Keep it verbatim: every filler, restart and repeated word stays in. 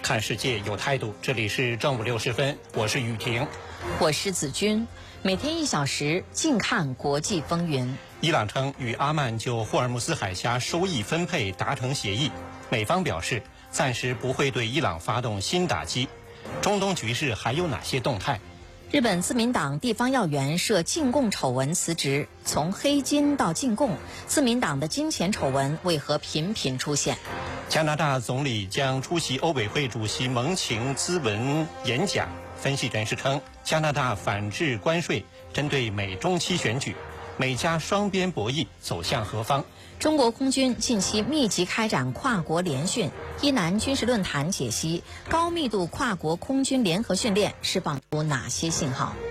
看世界有态度。这里是正午六时分，我是雨婷， 我是子君。每天一小时，静看国际风云。 伊朗称与阿曼就霍尔木兹海峡收益分配达成协议，美方表示暂时不会对伊朗发动新打击。中东局势还有哪些动态？ 日本自民党地方要员涉禁供丑闻辞职，从黑金到禁供，自民党的金钱丑闻为何频频出现？ 加拿大总理将出席欧委会主席蒙晴咨文演讲。分析人士称，加拿大反制关税针对美中期选举，美加双边博弈走向何方？ 中国空军近期密集开展跨国联训，伊南军事论坛解析高密度跨国空军联合训练释放出哪些信号？